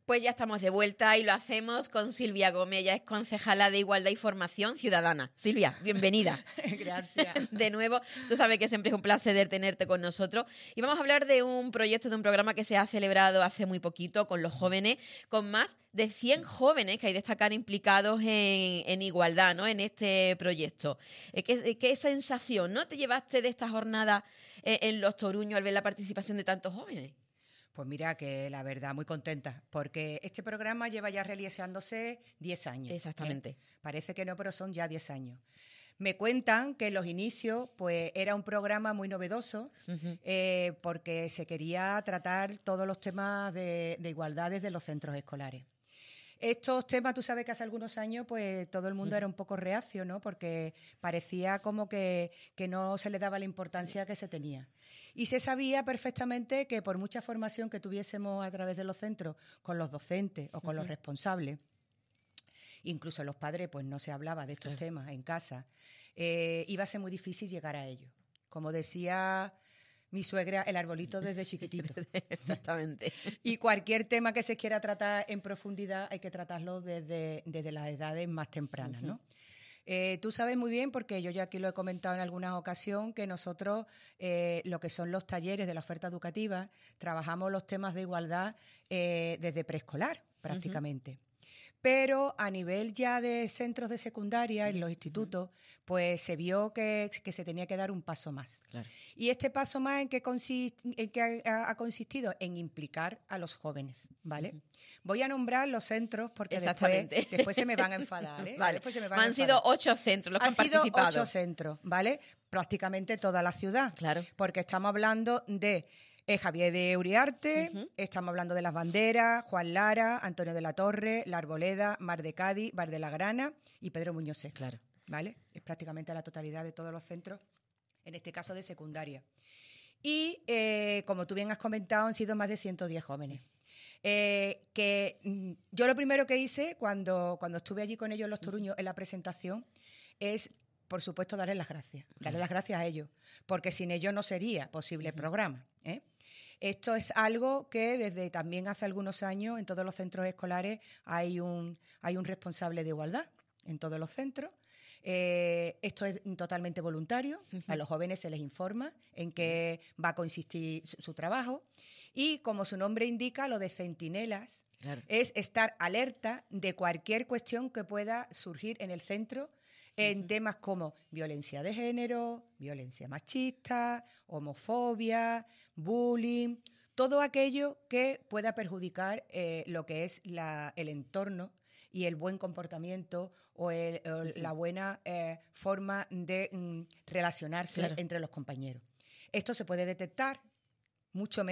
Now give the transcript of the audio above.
Pues ya estamos de vuelta y lo hacemos con Silvia Gómez, ella es concejala de Igualdad y Formación Ciudadana. Silvia, bienvenida. Gracias. De nuevo, tú sabes que siempre es un placer tenerte con nosotros. Y vamos a hablar de un proyecto, de un programa que se ha celebrado hace muy poquito con los jóvenes, con más de 100 jóvenes que hay que destacar implicados en igualdad, ¿no? En este proyecto. ¿Qué sensación, no, te llevaste de esta jornada en Los Toruños al ver la participación de tantos jóvenes? Pues mira, que la verdad, muy contenta, porque este programa lleva ya realizándose 10 años. Exactamente. Parece que no, pero son ya 10 años. Me cuentan que en los inicios pues, era un programa muy novedoso, porque se quería tratar todos los temas de igualdad desde los centros escolares. Estos temas, tú sabes que hace algunos años pues todo el mundo era un poco reacio, ¿no? Porque parecía como que no se le daba la importancia que se tenía. Y se sabía perfectamente que por mucha formación que tuviésemos a través de los centros con los docentes o con los responsables, incluso los padres, pues no se hablaba de estos temas en casa, iba a ser muy difícil llegar a ellos. Como decía mi suegra, el arbolito desde chiquitito. Exactamente. Y cualquier tema que se quiera tratar en profundidad hay que tratarlo desde las edades más tempranas, ¿no? Tú sabes muy bien, porque yo ya aquí lo he comentado en alguna ocasión, que nosotros, lo que son los talleres de la oferta educativa, trabajamos los temas de igualdad desde preescolar, prácticamente. Pero a nivel ya de centros de secundaria, en los institutos, pues se vio que se tenía que dar un paso más. Claro. Y este paso más en qué ha consistido en implicar a los jóvenes, ¿vale? Voy a nombrar los centros porque después se me van a enfadar, ¿eh? Vale. Después se me Han sido 8 centros los que han participado. Han sido 8 centros, ¿vale? Prácticamente toda la ciudad. Claro. Porque estamos hablando de Javier de Uriarte, estamos hablando de Las Banderas, Juan Lara, Antonio de la Torre, La Arboleda, Mar de Cádiz, Bar de la Grana y Pedro Muñoz. Claro. ¿Vale? Es prácticamente la totalidad de todos los centros, en este caso de secundaria. Y, como tú bien has comentado, han sido más de 110 jóvenes. Yo lo primero que hice cuando estuve allí con ellos en Los Toruños en la presentación es, por supuesto, darles las gracias. Darles las gracias a ellos, porque sin ellos no sería posible el programa, ¿eh? Esto es algo que desde también hace algunos años en todos los centros escolares hay un responsable de igualdad en todos los centros. Esto es totalmente voluntario. A los jóvenes se les informa en qué va a consistir su trabajo. Y como su nombre indica, lo de centinelas es estar alerta de cualquier cuestión que pueda surgir en el centro en temas como violencia de género, violencia machista, homofobia, bullying, todo aquello que pueda perjudicar lo que es el entorno y el buen comportamiento o la buena forma de relacionarse entre los compañeros. Esto se puede detectar mucho mejor